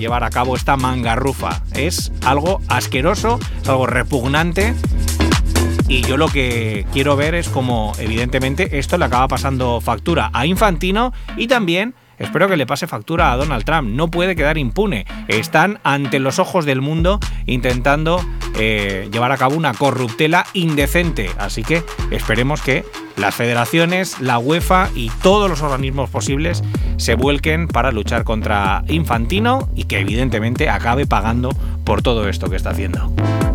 llevar a cabo esta mangarrufa. Es algo asqueroso, algo repugnante. Y yo lo que quiero ver es cómo, evidentemente, esto le acaba pasando factura a Infantino y también espero que le pase factura a Donald Trump. No puede quedar impune. Están ante los ojos del mundo intentando llevar a cabo una corruptela indecente. Así que esperemos que las federaciones, la UEFA y todos los organismos posibles se vuelquen para luchar contra Infantino y que evidentemente acabe pagando por todo esto que está haciendo.